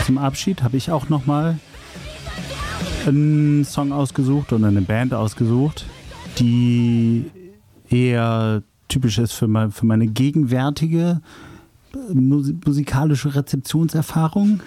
zum Abschied habe ich auch nochmal einen Song ausgesucht und eine Band ausgesucht, die eher typisch ist für meine gegenwärtige musikalische Rezeptionserfahrung.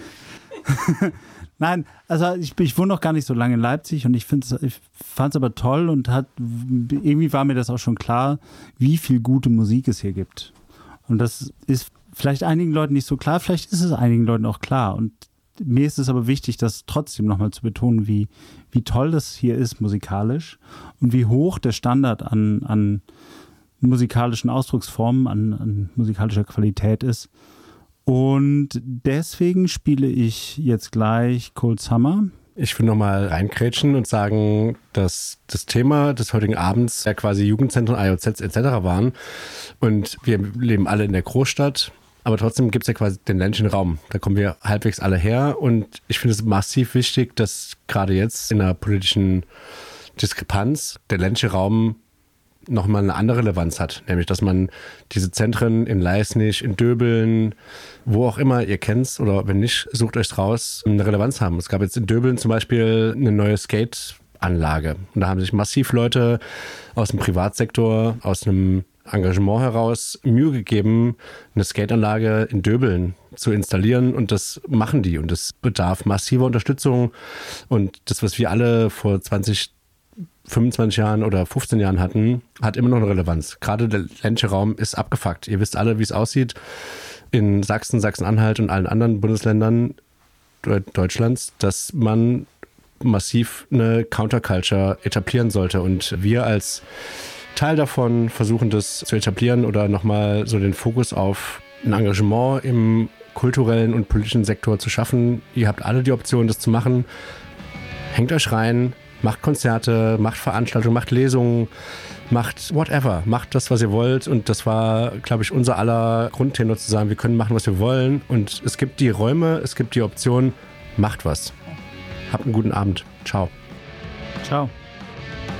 Nein, also ich wohne noch gar nicht so lange in Leipzig und ich fand es aber toll und irgendwie war mir das auch schon klar, wie viel gute Musik es hier gibt. Und das ist vielleicht einigen Leuten nicht so klar, vielleicht ist es einigen Leuten auch klar. Und mir ist es aber wichtig, das trotzdem nochmal zu betonen, wie toll das hier ist musikalisch und wie hoch der Standard an musikalischen Ausdrucksformen, an musikalischer Qualität ist. Und deswegen spiele ich jetzt gleich Cold Summer. Ich will nochmal reinkrätschen und sagen, dass das Thema des heutigen Abends ja quasi Jugendzentren, IOZs etc. waren. Und wir leben alle in der Großstadt, aber trotzdem gibt es ja quasi den ländlichen Raum. Da kommen wir halbwegs alle her. Und ich finde es massiv wichtig, dass gerade jetzt in der politischen Diskrepanz der ländliche Raum nochmal eine andere Relevanz hat. Nämlich, dass man diese Zentren in Leisnig, in Döbeln, wo auch immer ihr kennt's oder wenn nicht, sucht euch raus, eine Relevanz haben. Es gab jetzt in Döbeln zum Beispiel eine neue Skate-Anlage. Und da haben sich massiv Leute aus dem Privatsektor, aus einem Engagement heraus Mühe gegeben, eine Skateanlage in Döbeln zu installieren und das machen die. Und das bedarf massiver Unterstützung. Und das, was wir alle vor 25 Jahren oder 15 Jahren hatten, hat immer noch eine Relevanz. Gerade der ländliche Raum ist abgefuckt. Ihr wisst alle, wie es aussieht in Sachsen, Sachsen-Anhalt und allen anderen Bundesländern Deutschlands, dass man massiv eine Counterculture etablieren sollte. Und wir als Teil davon versuchen, das zu etablieren oder nochmal so den Fokus auf ein Engagement im kulturellen und politischen Sektor zu schaffen. Ihr habt alle die Option, das zu machen. Hängt euch rein. Macht Konzerte, macht Veranstaltungen, macht Lesungen, macht whatever. Macht das, was ihr wollt. Und das war, glaube ich, unser aller Grundtenor zu sagen, wir können machen, was wir wollen. Und es gibt die Räume, es gibt die Option. Macht was. Habt einen guten Abend. Ciao. Ciao.